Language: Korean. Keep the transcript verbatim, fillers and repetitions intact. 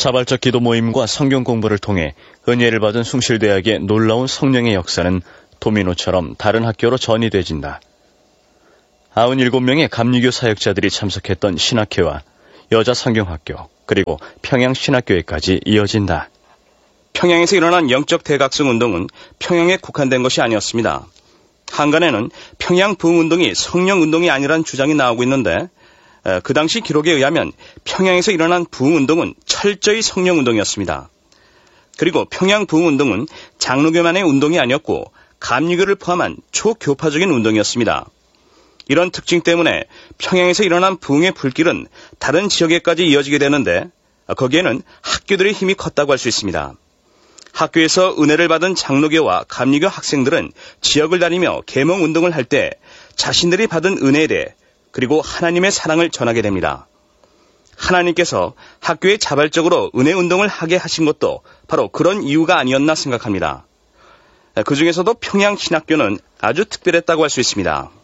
자발적 기도 모임과 성경 공부를 통해 은혜를 받은 숭실대학의 놀라운 성령의 역사는 도미노처럼 다른 학교로 전이되진다. 구십칠 명의 감리교 사역자들이 참석했던 신학회와 여자 성경학교, 그리고 평양신학교에까지 이어진다. 평양에서 일어난 영적 대각성 운동은 평양에 국한된 것이 아니었습니다. 한간에는 평양 부흥운동이 성령운동이 아니란 주장이 나오고 있는데 그 당시 기록에 의하면 평양에서 일어난 부흥운동은 철저히 성령운동이었습니다. 그리고 평양 부흥운동은 장로교만의 운동이 아니었고 감리교를 포함한 초교파적인 운동이었습니다. 이런 특징 때문에 평양에서 일어난 부흥의 불길은 다른 지역에까지 이어지게 되는데 거기에는 학교들의 힘이 컸다고 할 수 있습니다. 학교에서 은혜를 받은 장로교와 감리교 학생들은 지역을 다니며 계몽운동을 할 때 자신들이 받은 은혜에 대해 그리고 하나님의 사랑을 전하게 됩니다. 하나님께서 학교에 자발적으로 은혜운동을 하게 하신 것도 바로 그런 이유가 아니었나 생각합니다. 그 중에서도 평양신학교는 아주 특별했다고 할 수 있습니다.